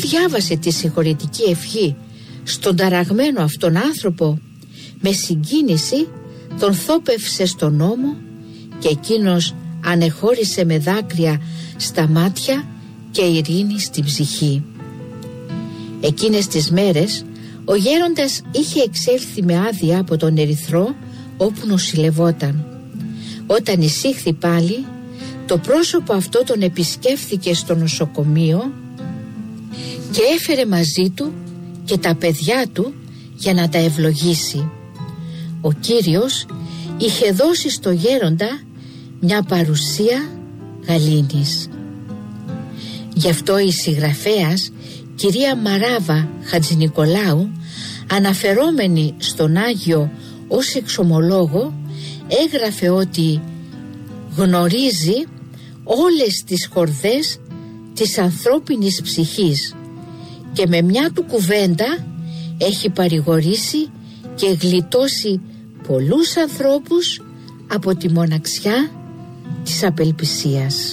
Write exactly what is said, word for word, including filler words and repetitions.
διάβασε τη συγχωρητική ευχή στον ταραγμένο αυτόν άνθρωπο, με συγκίνηση τον θόπευσε στον ώμο και εκείνος ανεχώρησε με δάκρυα στα μάτια και ειρήνη στην ψυχή. Εκείνες τις μέρες ο γέροντας είχε εξέλθει με άδεια από τον Ερυθρό όπου νοσηλευόταν. Όταν εισήχθη πάλι, το πρόσωπο αυτό τον επισκέφθηκε στο νοσοκομείο και έφερε μαζί του και τα παιδιά του για να τα ευλογήσει. Ο Κύριος είχε δώσει στο γέροντα μια παρουσία γαλήνης. Γι' αυτό η συγγραφέας κυρία Μαράβα Χατζηνικολάου, αναφερόμενη στον Άγιο ως εξομολόγο, έγραφε ότι γνωρίζει όλες τις χορδές της ανθρώπινης ψυχής και με μια του κουβέντα έχει παρηγορήσει και γλιτώσει πολλούς ανθρώπους από τη μοναξιά της απελπισίας.